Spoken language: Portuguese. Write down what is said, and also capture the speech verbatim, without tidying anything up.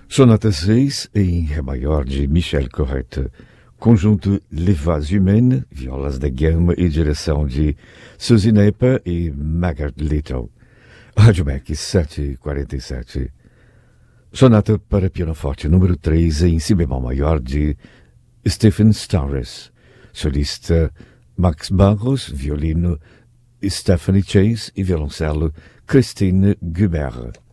Sonata seis em Ré maior de Michel Corrette, conjunto Les Vases Humaines, violas da gama e direção de Suzy Nepa e Margaret Little. Rádio Mac sete e quarenta e sete. Sonata para pianoforte número três em Si bemol maior de Stephen Starrett. Solista Max Barros, violino Stephanie Chase e violoncelo Christine Gubert.